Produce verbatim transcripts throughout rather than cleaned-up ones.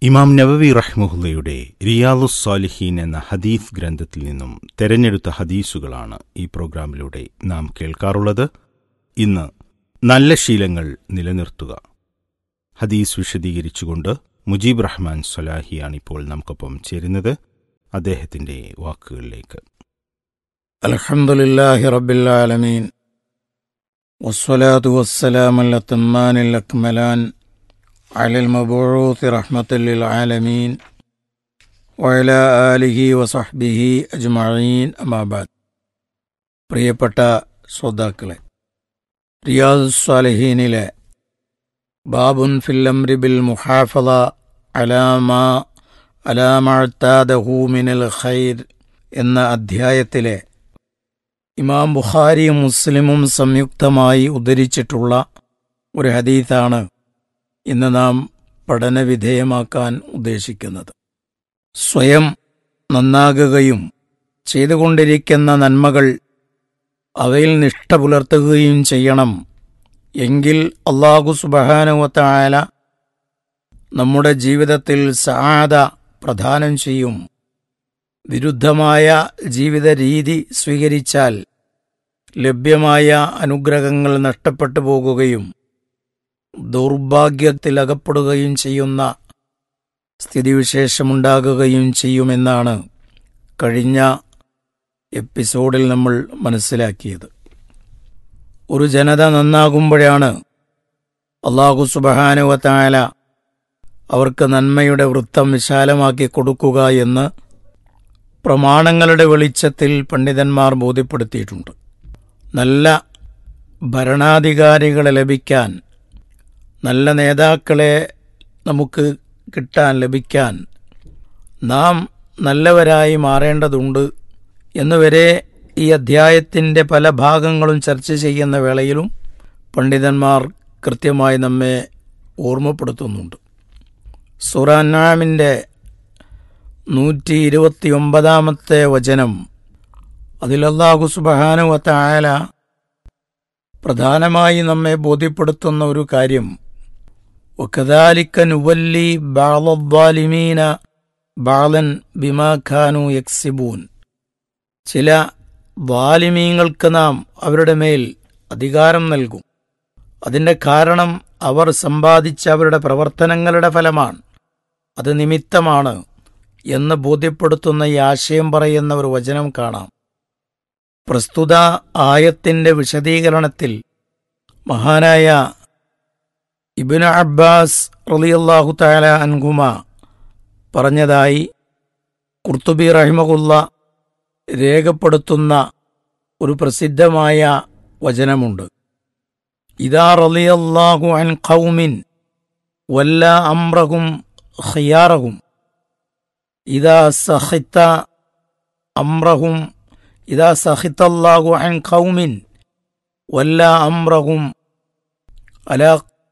ഇമാം നവവി റഹ്മഹുല്ലയുടെ റിയാദുസ് സാലിഹീൻ എന്ന ഹദീസ് ഗ്രന്ഥത്തിൽ നിന്നും തെരഞ്ഞെടുത്ത ഹദീസുകളാണ് ഈ പ്രോഗ്രാമിലൂടെ നാം കേൾക്കാറുള്ളത്. ഇന്ന് നല്ല ശീലങ്ങൾ നിലനിർത്തുക ഹദീസ് വിശദീകരിച്ചുകൊണ്ട് മുജീബ് റഹ്മാൻ സ്വലാഹിയാണിപ്പോൾ നമുക്കൊപ്പം ചേരുന്നത്. അദ്ദേഹത്തിന്റെ വാക്കുകളിലേക്ക്. അൽഹംദുലില്ലാഹി റബ്ബിൽ ആലമീൻ വസ്സലാത്തു വസ്സലാമു അലൽ അത്മാനിൽ അക്മലാൻ അലൽ മബ്ഊസ് റഹ്മത്തൽ ലിൽ ആലമീൻ വഅലാ ആലിഹി വസഹ്ബിഹി അജ്മഈൻ അമ്മാ ബഅദ്. പ്രിയപ്പെട്ട ശ്രോതാക്കളെ, റിയാദുസ് സാലിഹീനിലെ ബാബുൻ ഫിൽ അംരി ബിൽ മുഹാഫള അലാ മാ അലാ മാ അഅ്താദഹു മിനൽ ഖൈർ എന്ന അധ്യായത്തിലെ ഇമാം ബുഖാരിയും മുസ്ലിമും സംയുക്തമായി ഉദ്ധരിച്ചിട്ടുള്ള ഒരു ഹദീസാണ് ഇന്ന് നാം പഠനവിധേയമാക്കാൻ ഉദ്ദേശിക്കുന്നത്. സ്വയം നന്നാകുകയും ചെയ്തുകൊണ്ടിരിക്കുന്ന നന്മകൾ അവയിൽ നിഷ്ഠ പുലർത്തുകയും ചെയ്യണം. എങ്കിൽ അല്ലാഹു സുബ്ഹാനഹു വ തആല നമ്മുടെ ജീവിതത്തിൽ സആദ പ്രദാനം ചെയ്യും. വിരുദ്ധമായ ജീവിത രീതി സ്വീകരിച്ചാൽ ലഭ്യമായ അനുഗ്രഹങ്ങൾ നഷ്ടപ്പെട്ടു പോകുകയും ദൗർഭാഗ്യത്തിലകപ്പെടുകയും ചെയ്യുന്ന സ്ഥിതിവിശേഷമുണ്ടാകുകയും ചെയ്യുമെന്നാണ് കഴിഞ്ഞ എപ്പിസോഡിൽ നമ്മൾ മനസ്സിലാക്കിയത്. ഒരു ജനത നന്നാകുമ്പോഴാണ് അല്ലാഹു സുബ്ഹാനഹു വ തആല അവർക്ക് നന്മയുടെ വൃത്തം വിശാലമാക്കി കൊടുക്കുക എന്ന് പ്രമാണങ്ങളുടെ വെളിച്ചത്തിൽ പണ്ഡിതന്മാർ ബോധ്യപ്പെടുത്തിയിട്ടുണ്ട്. നല്ല ഭരണാധികാരികളെ ലഭിക്കാൻ, നല്ല നേതാക്കളെ നമുക്ക് കിട്ടാൻ ലഭിക്കാൻ നാം നല്ലവരായി മാറേണ്ടതുണ്ട് എന്നുവരെ ഈ അധ്യായത്തിൻ്റെ പല ഭാഗങ്ങളും ചർച്ച ചെയ്യുന്ന വേളയിലും പണ്ഡിതന്മാർ കൃത്യമായി നമ്മെ ഓർമ്മപ്പെടുത്തുന്നുണ്ട്. സൂറ അൻആമിൻ്റെ നൂറ്റി ഇരുപത്തി ഒമ്പതാമത്തെ വചനം, അതിൽ അല്ലാഹു സുബ്ഹാനഹു വ തആല പ്രധാനമായി നമ്മെ ബോധ്യപ്പെടുത്തുന്ന ഒരു കാര്യം, വകദാലിക നുവല്ലി ബഅ്ളദ്ദാലിമീന ബഅ്ളൻ ബിമാ കാനൂ യക്സിബൂൻ. ചില ളാലിമീങ്ങൾക്ക് നാം അവരുടെ മേൽ അധികാരം നൽകും. അതിൻ്റെ കാരണം അവർ സമ്പാദിച്ച അവരുടെ പ്രവർത്തനങ്ങളുടെ ഫലമാണ്, അത് നിമിത്തമാണ് എന്ന് ബോധ്യപ്പെടുത്തുന്ന ഈ ആശയം പറയുന്ന ഒരു വചനം കാണാം. പ്രസ്തുത ആയത്തിൻ്റെ വിശദീകരണത്തിൽ മഹാനായ ഇബ്നു അബ്ബാസ് റളിയല്ലാഹു തആല അൻഹുമാ പറഞ്ഞതായി ഖുർത്തുബി റഹിമഹുല്ലാഹ് രേഖപ്പെടുത്തുന്ന ഒരു പ്രസിദ്ധമായ വചനമുണ്ട്. ഇദാ റളിയല്ലാഹു അൻ ഖൗമിൻ വല്ല അംറഹും ഖിയാറഹും ഇദാ സഖിത അംറഹും ഇദാ സഖിതല്ലാഹു അൻ ഖൗമിൻ വല്ല അംറഹും അലാ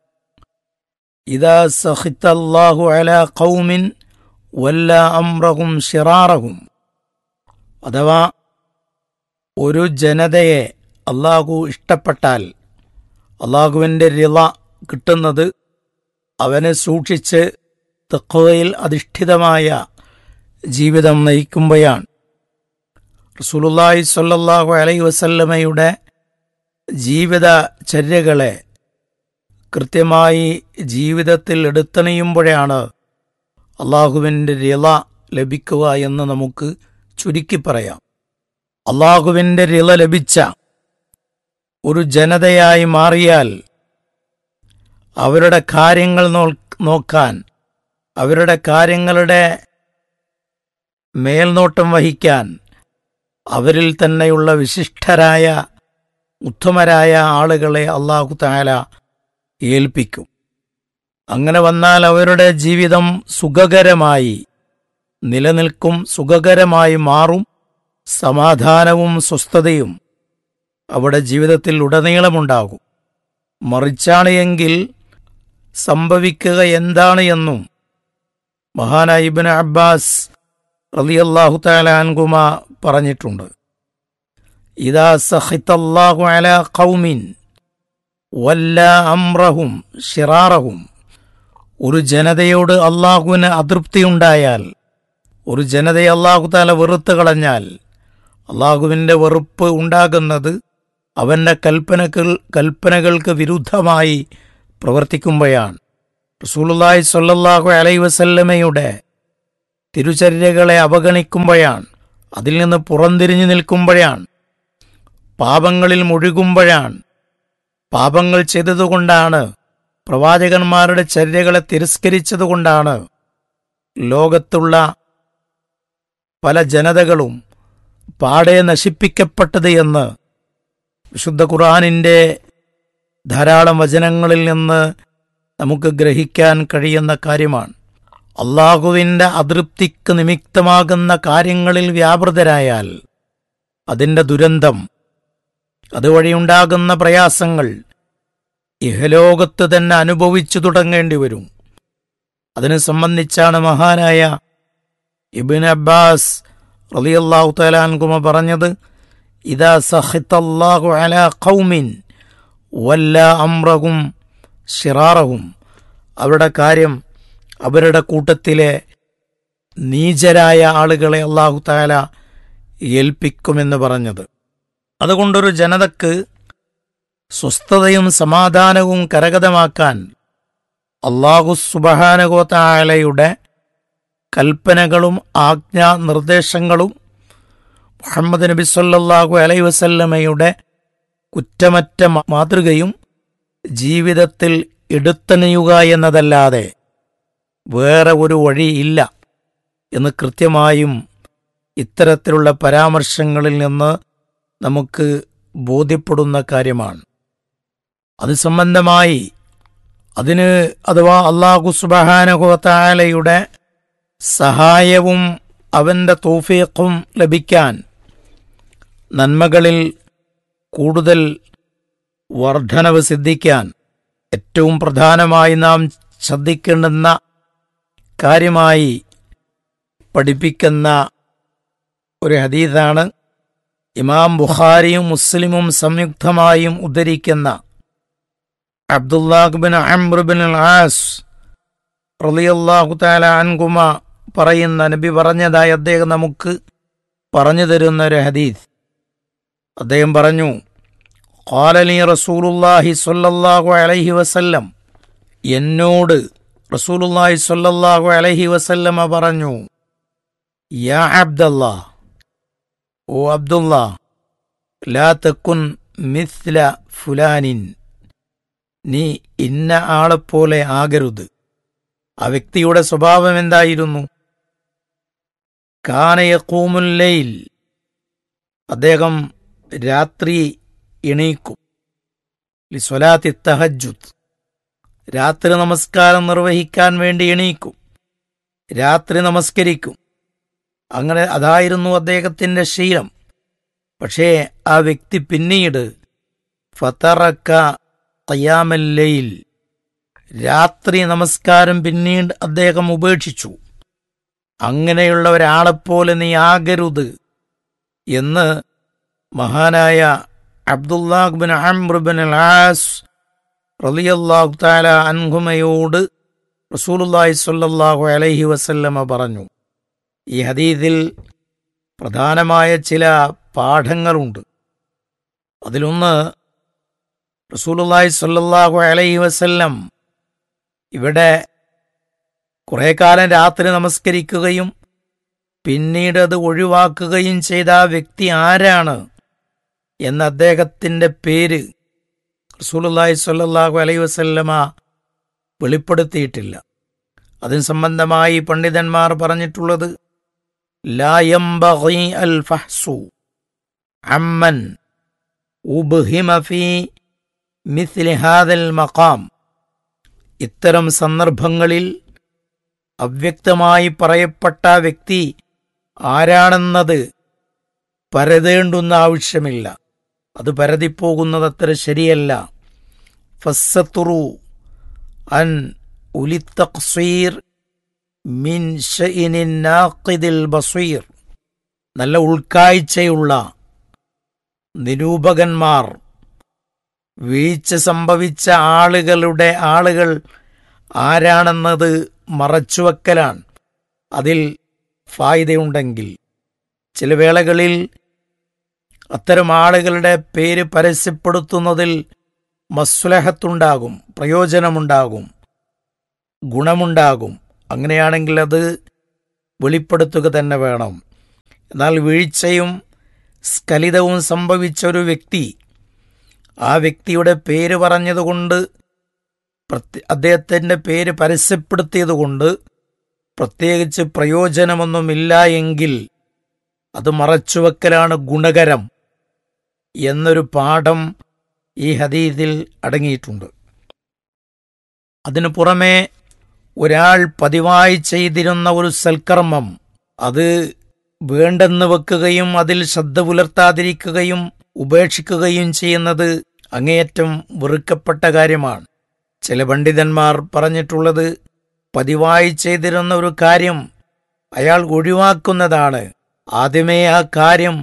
ഇദാ സഖിതല്ലാഹു അലാ ഖൗമിൻ വല്ല അംറഹും ശിറാറഹും. അഥവാ ഒരു ജനതയെ അല്ലാഹു ഇഷ്ടപ്പെട്ടാൽ അല്ലാഹുവിൻ്റെ റിള കിട്ടുന്നത് അവനെ സൂക്ഷിച്ച് തഖ്വയിൽ അധിഷ്ഠിതമായ ജീവിതം നയിക്കുമ്പോഴാണ്. റസൂലുള്ളാഹി സ്വല്ലല്ലാഹു അലൈഹി വസല്ലമയുടെ ജീവിതചര്യകളെ കൃത്യമായി ജീവിതത്തിൽ എടുത്തണിയുമ്പോഴാണ് അല്ലാഹുവിൻ്റെ റിള ലഭിക്കുക എന്ന് നമുക്ക് ചുരുക്കി പറയാം. അല്ലാഹുവിൻ്റെ റിള ലഭിച്ച ഒരു ജനതയായി മാറിയാൽ അവരുടെ കാര്യങ്ങൾ നോക്കാൻ, അവരുടെ കാര്യങ്ങളുടെ മേൽനോട്ടം വഹിക്കാൻ അവരിൽ തന്നെയുള്ള വിശിഷ്ടരായ ഉത്തമരായ ആളുകളെ അല്ലാഹു തആല ഏൽപ്പിക്കും. അങ്ങനെ വന്നാൽ അവരുടെ ജീവിതം സുഖകരമായി നിലനിൽക്കും, സുഖകരമായി മാറും. സമാധാനവും സ്വസ്ഥതയും അവിടെ ജീവിതത്തിൽ ഉടനീളമുണ്ടാകും. മറിച്ചാണ് എങ്കിൽ സംഭവിക്കുക എന്താണ് എന്നും മഹാനായ ഇബ്നു അബ്ബാസ് റളിയല്ലാഹു തആല അൻഹുമാ പറഞ്ഞിട്ടുണ്ട്. ഇദാ സഖിതല്ലാഹു അലാ ഖൗമിൻ വല്ല അംറഹും ശിറാറഹും. ഒരു ജനതയോട് അള്ളാഹുവിന് അതൃപ്തിയുണ്ടായാൽ, ഒരു ജനതയെ അള്ളാഹു തആല വെറുത്തു കളഞ്ഞാൽ, അള്ളാഹുവിൻ്റെ വെറുപ്പ് ഉണ്ടാകുന്നത് അവൻ്റെ കൽപ്പനകൾ കൽപ്പനകൾക്ക് വിരുദ്ധമായി പ്രവർത്തിക്കുമ്പോഴാണ്. റസൂലുള്ളാഹി സ്വല്ലല്ലാഹു അലൈഹി വസല്ലമയുടെ തിരുചര്യകളെ അവഗണിക്കുമ്പോഴാണ്, അതിൽ നിന്ന് പുറംതിരിഞ്ഞു നിൽക്കുമ്പോഴാണ്, പാപങ്ങളിൽ മുഴുകുമ്പോഴാണ്. പാപങ്ങൾ ചെയ്തതുകൊണ്ടാണ്, പ്രവാചകന്മാരുടെ ചര്യകളെ തിരസ്കരിച്ചതുകൊണ്ടാണ് ലോകത്തുള്ള പല ജനതകളും പാടെ നശിപ്പിക്കപ്പെട്ടത് എന്ന് വിശുദ്ധ ഖുർആനിൻ്റെ ധാരാളം വചനങ്ങളിൽ നിന്ന് നമുക്ക് ഗ്രഹിക്കാൻ കഴിയുന്ന കാര്യമാണ്. അള്ളാഹുവിൻ്റെ അതൃപ്തിക്ക് നിമിത്തമാകുന്ന കാര്യങ്ങളിൽ വ്യാപൃതരായാൽ അതിൻ്റെ ദുരന്തം, അതുവഴിയുണ്ടാകുന്ന പ്രയാസങ്ങൾ ഇഹലോകത്ത് തന്നെ അനുഭവിച്ചു തുടങ്ങേണ്ടി വരും. അതിനെ സംബന്ധിച്ചാണ് മഹാനായ ഇബ്നു അബ്ബാസ് റളിയല്ലാഹു തആല അൻഹുമ പറഞ്ഞത്, ഇദാ സഖിതല്ലാഹു അലാ ഖൗമിൻ വല്ലാ അംറഹും ശിറാറഹും, അവരുടെ കാര്യം അവരുടെ കൂട്ടത്തിലെ നീചരായ ആളുകളെ അല്ലാഹു തആല ഏൽപ്പിക്കുമെന്ന് പറഞ്ഞത്. അതുകൊണ്ടൊരു ജനതക്ക് സ്വസ്ഥതയും സമാധാനവും കരഗതമാക്കാൻ അല്ലാഹു സുബ്ഹാനഹു വ തആലയുടെ കൽപ്പനകളും ആജ്ഞാ നിർദ്ദേശങ്ങളും മുഹമ്മദ് നബി സല്ലല്ലാഹു അലൈഹി വസല്ലമയുടെ കുറ്റമറ്റ മാതൃകയും ജീവിതത്തിൽ എടുത്തണിയുക എന്നതല്ലാതെ വേറെ ഒരു വഴിയില്ല എന്ന് കൃത്യമായും ഇത്തരത്തിലുള്ള പരാമർശങ്ങളിൽ നിന്ന് നമുക്ക് ബോധ്യപ്പെടുന്ന കാര്യമാണ്. അത് സംബന്ധമായി അതിന് അഥവാ അല്ലാഹു സുബ്ഹാനഹു വ തആലയുടെ സഹായവും അവൻ്റെ തൗഫീഖും ലഭിക്കാൻ, നന്മകളിൽ കൂടുതൽ വർധനവ് സിദ്ധിക്കാൻ ഏറ്റവും പ്രധാനമായി നാം ശ്രദ്ധിക്കേണ്ടുന്ന കാര്യമായി പഠിപ്പിക്കുന്ന ഒരു ഹദീസാണ് ഇമാം ബുഖാരിയും മുസ്ലിമും സംയുക്തമായും ഉദ്ധരിക്കുന്ന അബ്ദുല്ലാഹ് ബിൻ അംർ ബിൻ അൽ ആസ് റളിയല്ലാഹു തആല അൻഹുമ പറയുന്ന, നബി പറഞ്ഞതായി അദ്ദേഹം നമുക്ക് പറഞ്ഞു തരുന്ന ഒരു ഹദീസ്. അദ്ദേഹം പറഞ്ഞു, ഖാല ലി റസൂലുള്ളാഹി സ്വല്ലല്ലാഹു അലൈഹി വസല്ലം, എന്നോട് റസൂലുള്ളാഹി സ്വല്ലല്ലാഹു അലൈഹി വസല്ലമ പറഞ്ഞു, യാ അബ്ദല്ലാഹ്, ഓ അബ്ദുല്ലാ, ലാ തകുൻ മിസ്ല ഫുലാനിൻ, നീ ഇന്ന ആളെപ്പോലെ ആകരുത്. ആ വ്യക്തിയുടെ സ്വഭാവം എന്തായിരുന്നു? കാന യഖൂമുൽ ലൈൽ, അദ്ദേഹം രാത്രി എണീക്കും. ലിസ്വലാത്തി തഹജ്ജുദ്, രാത്രി നമസ്കാരം നിർവഹിക്കാൻ വേണ്ടി എണീക്കും, രാത്രി നമസ്കരിക്കും. അങ്ങനെ അതായിരുന്നു അദ്ദേഹത്തിൻ്റെ ശീലം. പക്ഷേ ആ വ്യക്തി പിന്നീട് ഫതറക ഖിയാമൽ ലൈൽ, രാത്രി നമസ്കാരം പിന്നീട് അദ്ദേഹം ഉപേക്ഷിച്ചു. അങ്ങനെയുള്ള ഒരാളെപ്പോലെ നീ ആകരുത് എന്ന് മഹാനായ അബ്ദുല്ലാഹ് ബിൻ അംർ ബിൻ അൽ ആസ് റളിയല്ലാഹു തആല അൻഹുമയോട് റസൂലുള്ളാഹി സ്വല്ലല്ലാഹു അലൈഹി വസല്ലമ പറഞ്ഞു. ഈ ഹദീസിൽ പ്രധാനമായ ചില പാഠങ്ങളുണ്ട്. അതിലൊന്ന്, റസൂലുള്ളാഹി സ്വല്ലല്ലാഹു അലൈഹി വസല്ലം ഇവിടെ കുറേ കാലം രാത്രി നമസ്കരിക്കുകയും പിന്നീട് അത് ഒഴിവാക്കുകയും ചെയ്ത ആ വ്യക്തി ആരാണ് എന്ന അദ്ദേഹത്തിൻ്റെ പേര് റസൂലുള്ളാഹി സ്വല്ലല്ലാഹു അലൈഹി വസല്ലമ വെളിപ്പെടുത്തിയിട്ടില്ല. അതിന് സംബന്ധമായി പണ്ഡിതന്മാർ പറഞ്ഞിട്ടുള്ളത്, ലാ യംബഗി അൽ ഫഹ്സു അമ്മൻ ഉബ്ഹിമ ഫീ മിസ്ലി ഹാദൽ മഖാം, ഇത്തരം സന്ദർഭങ്ങളിൽ അവ്യക്തമായി പറയപ്പെട്ട വ്യക്തി ആരാണെന്നത് പരതേണ്ടുന്ന ആവശ്യമില്ല. അത് പരതിപ്പോകുന്നത് അത്ര ശരിയല്ല. ഫസ്സത്തുറു അൻ ഉലിത്തഖ്സീർ മിൻ ശഇനിൻ നാഖിദിൽ ബസീർ, നല്ല ഉൾക്കാഴ്ചയുള്ള നിരൂപകന്മാർ വീഴ്ച സംഭവിച്ച ആളുകളുടെ ആളുകൾ ആരാണെന്നത് മറച്ചുവെക്കലാണ് അതിൽ ഫായിദയുണ്ടെങ്കിൽ. ചില വേളകളിൽ അത്തരം ആളുകളുടെ പേര് പരസ്യപ്പെടുത്തുന്നതിൽ മസ്ലഹത്തുണ്ടാകും, പ്രയോജനമുണ്ടാകും, ഗുണമുണ്ടാകും. അങ്ങനെയാണെങ്കിൽ അത് വെളിപ്പെടുത്തുക തന്നെ വേണം. എന്നാൽ വീഴ്ചയും സ്ഖലിതവും സംഭവിച്ച ഒരു വ്യക്തി ആ വ്യക്തിയുടെ പേര് പറഞ്ഞതുകൊണ്ട്, അദ്ദേഹത്തിൻ്റെ പേര് പരസ്യപ്പെടുത്തിയതുകൊണ്ട് പ്രത്യേകിച്ച് പ്രയോജനമൊന്നുമില്ല എങ്കിൽ അത് മറച്ചുവെക്കലാണ് ഗുണകരം എന്നൊരു പാഠം ഈ ഹദീസിൽ അടങ്ങിയിട്ടുണ്ട്. അതിനു പുറമെ ഒരാൾ പതിവായി ചെയ്തിരുന്ന ഒരു സൽക്കർമ്മം അത് വേണ്ടെന്ന് വെക്കുകയും അതിൽ ശ്രദ്ധ പുലർത്താതിരിക്കുകയും ഉപേക്ഷിക്കുകയും ചെയ്യുന്നത് അങ്ങേയറ്റം വെറുക്കപ്പെട്ട കാര്യമാണ്. ചില പണ്ഡിതന്മാർ പറഞ്ഞിട്ടുള്ളത്, പതിവായി ചെയ്തിരുന്ന ഒരു കാര്യം അയാൾ ഒഴിവാക്കുന്നതാണ് ആദ്യമേ ആ കാര്യം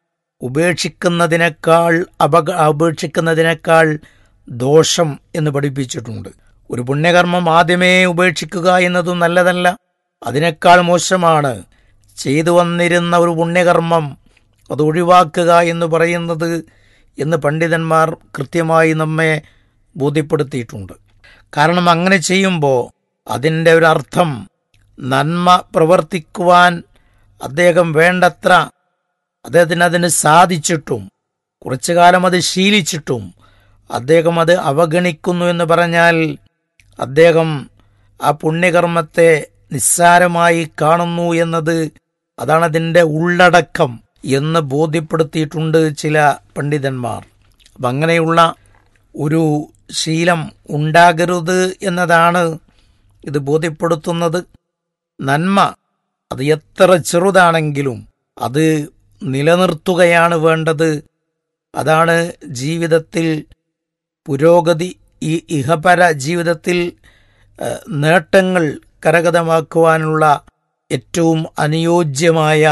ഉപേക്ഷിക്കുന്നതിനേക്കാൾ അപക ഉപേക്ഷിക്കുന്നതിനേക്കാൾ ദോഷം എന്ന് പഠിപ്പിച്ചിട്ടുണ്ട്. ഒരു പുണ്യകർമ്മം ആദ്യമേ ഉപേക്ഷിക്കുക എന്നതും നല്ലതല്ല. അതിനേക്കാൾ മോശമാണ് ചെയ്തു വന്നിരുന്ന ഒരു പുണ്യകർമ്മം അത് ഒഴിവാക്കുക എന്ന് പറയുന്നത് എന്ന് പണ്ഡിതന്മാർ കൃത്യമായി നമ്മെ ബോധ്യപ്പെടുത്തിയിട്ടുണ്ട്. കാരണം അങ്ങനെ ചെയ്യുമ്പോൾ അതിൻ്റെ ഒരർത്ഥം നന്മ പ്രവർത്തിക്കുവാൻ അദ്ദേഹം വേണ്ടത്ര അദ്ദേഹത്തിന് അതിന് സാധിച്ചിട്ടും കുറച്ചു കാലം അത് ശീലിച്ചിട്ടും അദ്ദേഹം അത് അവഗണിക്കുന്നു എന്ന് പറഞ്ഞാൽ അദ്ദേഹം ആ പുണ്യകർമ്മത്തെ നിസ്സാരമായി കാണുന്നു എന്നത്, അതാണ് അതിൻ്റെ ഉള്ളടക്കം എന്ന് ബോധ്യപ്പെടുത്തിയിട്ടുണ്ട് ചില പണ്ഡിതന്മാർ. അപ്പം അങ്ങനെയുള്ള ഒരു ശീലം ഉണ്ടാകരുത് എന്നതാണ് ഇത് ബോധ്യപ്പെടുത്തുന്നത്. നന്മ അത് എത്ര ചെറുതാണെങ്കിലും അത് നിലനിർത്തുകയാണ് വേണ്ടത്. അതാണ് ജീവിതത്തിൽ പുരോഗതി, ഈ ഇഹപര ജീവിതത്തിൽ നേട്ടങ്ങൾ കരഗതമാക്കുവാനുള്ള ഏറ്റവും അനുയോജ്യമായ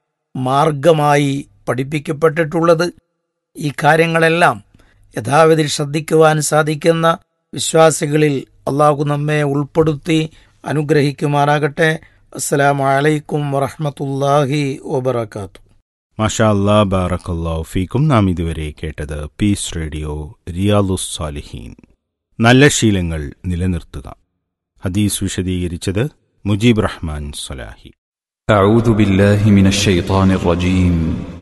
മാർഗമായി പഠിപ്പിക്കപ്പെട്ടിട്ടുള്ളത്. ഈ കാര്യങ്ങളെല്ലാം യഥാവിധി ശ്രദ്ധിക്കുവാൻ സാധിക്കുന്ന വിശ്വാസികളിൽ അള്ളാഹു നമ്മെ ഉൾപ്പെടുത്തി അനുഗ്രഹിക്കുമാറാകട്ടെ. അസ്സലാമു അലൈക്കും വറഹ്മത്തുള്ളാഹി വബറകാതുഹു. മാഷാ അല്ലാ, ബാറക്കല്ലാഹു ഫീക്കും. നാം ഇതുവരെ കേട്ടത് പീസ് റേഡിയോ റിയാലുസ് സാലിഹീൻ, നല്ല ശീലങ്ങൾ നിലനിർത്തുക. ഹദീസ് വിശദീകരിച്ചത് മുജീബ് റഹ്മാൻ സ്വലാഹി. അഊദു ബില്ലാഹി മിനശ് ശൈത്വാനിർ റജീം.